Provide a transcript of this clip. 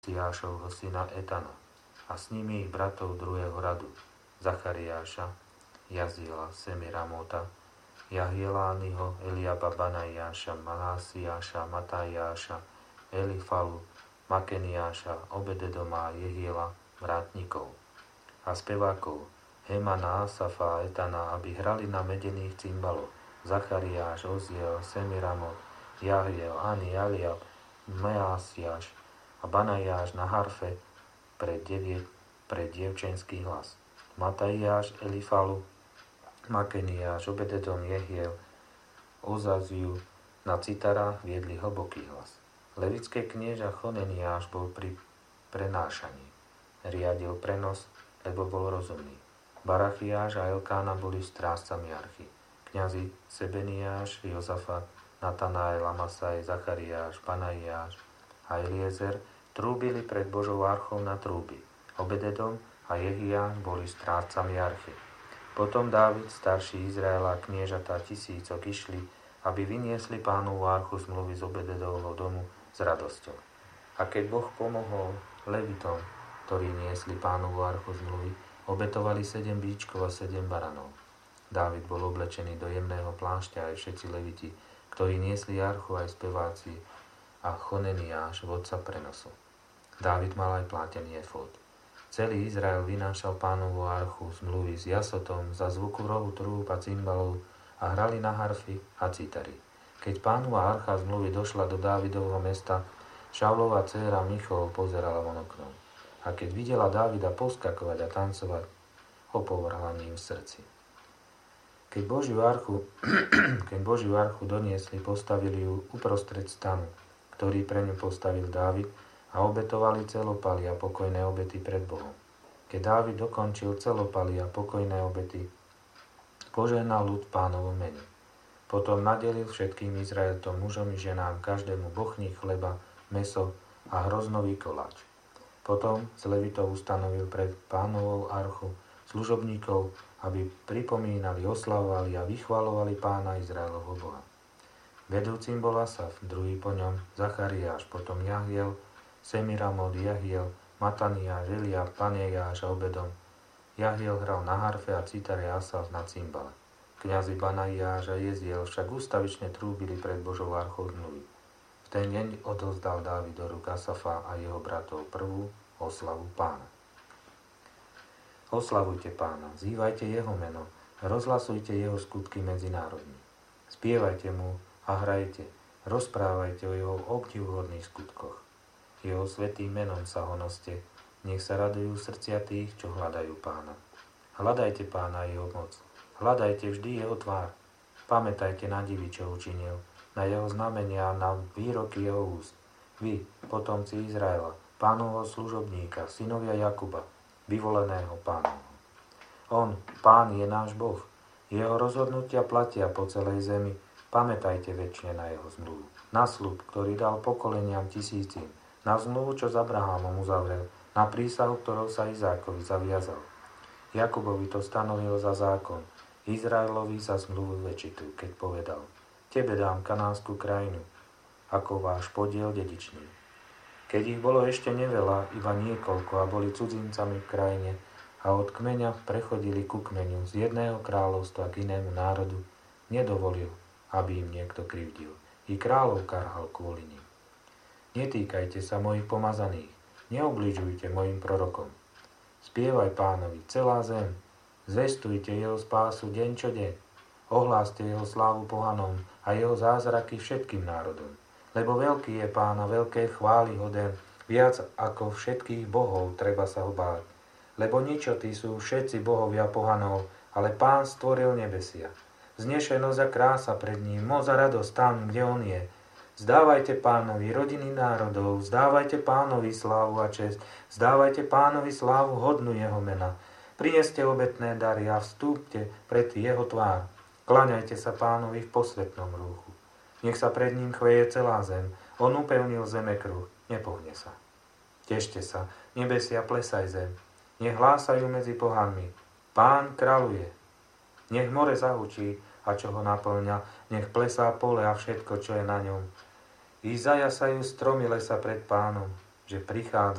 Jášovho syna Etana a s nimi ich bratov druhého radu, Zachariáša, Jaziela, Semiramota, Jahielányho, Eliaba, Banaiáša, Mahasiáša, Matajáša, Elifalu, Makeniáša, Obededoma, Jehiela, vrátnikov a spevákov Hemana, Asafa a Etana, aby hrali na medených cymbaloch Zachariáš, Oziel, Semiramot, Jahiel, Ani, Eliab, Measiáš a Banaiáš na harfe pre dievčenský hlas. Matajáš, Elifalu, Makeniáš, Obededom, Jehiel, Ozaziu na citarách viedli hlboký hlas. Levické knieža Choneniáš bol pri prenášaní. Riadil prenos, lebo bol rozumný. Barachiáš a Elkána boli strážcami archy. Kňazi Sebeniáš, Jozafat, Natanael, Amasaj, Zachariáš, Banaiáš a Eliezer trúbili pred Božou archou na trúby. Obededom a Jehiáš boli strážcami archy. Potom Dávid, starší Izraela a kniežatá 1000 išli, aby vyniesli Pánovu archu zmluvy z Obededovho domu s radosťou. A keď Boh pomohol Levitom, ktorí niesli Pánovu archu zmluvy, obetovali 7 bíčkov a 7 baranov. Dávid bol oblečený do jemného plášťa, aj všetci Leviti, ktorí niesli archu, aj speváci a Choneniáš, vodca prenosu. Dávid mal aj plátený efód. Celý Izrael vynášal Pánovu archu zmluvy s jasotom za zvuku rohu trúb a cymbalov a hrali na harfy a citary. Keď Pánova archa zmluvy došla do Dávidovho mesta, Šaulova dcéra Michol pozerala von oknom. A keď videla Dávida poskakovať a tancovať, opovrhala ním v srdci. Keď Božiu archu doniesli, postavili ju uprostred stanu, ktorý pre ňu postavil Dávid, a obetovali celopaly a pokojné obety pred Bohom. Keď Dávid dokončil celopaly a pokojné obety, požehnal ľud Pánovom mene. Potom nadelil všetkým Izraeltom, mužom i ženám, každému bochník chleba, mäso a hroznový koláč. Potom z Levitov ustanovil pred Pánovou archu služobníkov, aby pripomínali, oslavovali a vychvalovali Pána Izraelovho Boha. Vedúcim bol Asaf, druhý po ňom Zachariáš, potom Jahiel, Semiramot, Jahiel, Mataniáš, Eliab, Banaiáš a Obedom. Jahiel hral na harfe a citare, Asaf na cymbale. Kňazi Banaiáš a Jeziel však ústavične trúbili pred Božou archou zmluvy. V ten deň odovzdal Dávid do rúk Asafa a jeho bratov prvú oslavu Pána. Oslavujte Pána, vzývajte jeho meno, rozhlasujte jeho skutky medzi národmi. Spievajte mu a hrajte, rozprávajte o jeho obdivuhodných skutkoch. Jeho svätým menom sa honoste, nech sa radujú srdcia tých, čo hľadajú Pána. Hľadajte Pána a jeho moc, hľadajte vždy jeho tvár. Pamätajte na divy, čo učinil, na jeho znamenia a na výroky jeho úst. Vy, potomci Izraela, Pánovho služobníka, synovia Jakuba, vyvoleného Pánovho. On, Pán, je náš Boh. Jeho rozhodnutia platia po celej zemi. Pamätajte večne na jeho zmluvu. Na sľub, ktorý dal pokoleniam tisícim. Na zmluvu, čo s Abrahámom uzavrel. Na prísahu, ktorou sa Izákovi zaviazal. Jakubovi to stanovil za zákon. Izraelovi za zmluvu večitú, keď povedal: Tebe dám kanánsku krajinu, ako váš podiel dedičný. Keď ich bolo ešte neveľa, iba niekoľko, a boli cudzincami v krajine, a od kmeňa prechodili ku kmeňu z jedného kráľovstva k inému národu, nedovolil, aby im niekto krivdil. I kráľov karhal kvôli nim. Netýkajte sa mojich pomazaných, neobližujte mojim prorokom. Spievaj Pánovi celá zem, zvestujte jeho spásu deň čo deň, ohláste jeho slávu pohanom a jeho zázraky všetkým národom. Lebo veľký je Pán a veľké chvály hoden, viac ako všetkých bohov treba sa ho báť. Lebo ničotí sú všetci bohovia pohanov, ale Pán stvoril nebesia. Vznešenosť a krása pred ním, moc a radosť tam, kde on je. Vzdávajte Pánovi rodiny národov, vzdávajte Pánovi slávu a česť, vzdávajte Pánovi slávu hodnú jeho mena. Prineste obetné dary a vstúpte pred jeho tvár. Kláňajte sa Pánovi v posvätnom rúchu. Nech sa pred ním chveje celá zem, on upevnil zemekruh, nepohne sa. Tešte sa, nebesia, plesaj zem, nech hlásajú medzi pohanmi. Pán kráľuje. Nech more zahučí, a čo ho naplňa, nech plesá pole a všetko, čo je na ňom. I zajasajú stromy lesa pred Pánom, že prichádza